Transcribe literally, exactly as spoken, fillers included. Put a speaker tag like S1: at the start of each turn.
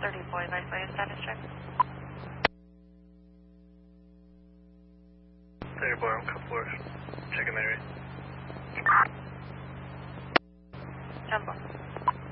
S1: thirty boy, life way status check.
S2: thirty boy, I'm cup floors. Checking the area.
S1: Jumbo.